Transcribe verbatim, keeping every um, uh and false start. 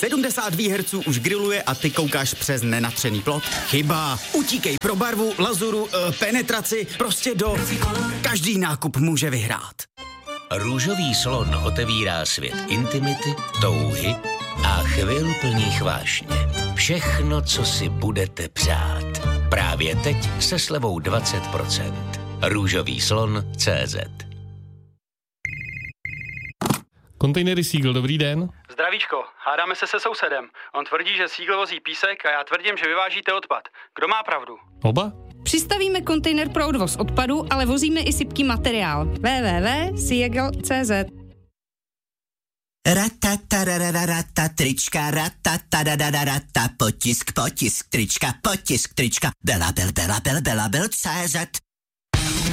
sedmdesát výherců už grilluje a ty koukáš přes nenatřený plot? Chyba. Utíkej pro barvu, lazuru, e, penetraci, prostě do... Každý nákup může vyhrát. Růžový slon otevírá svět intimity, touhy a chvil plných vášně. Všechno, co si budete přát. Právě teď se slevou dvacet procent. Růžový slon tečka cé zet. Kontejnery Seagull, dobrý den. Zdravíčko, hádáme se se sousedem. On tvrdí, že Seagull vozí písek a já tvrdím, že vyvážíte odpad. Kdo má pravdu? Oba? Přistavíme kontejner pro odvoz odpadu, ale vozíme i sypký materiál. w w w tečka seagull tečka cé zet. Ratatarararata, trička, ratatadadadata, potisk, potisk, trička, potisk, trička, bela, bel, bela, bel, bela, bel, cé zet.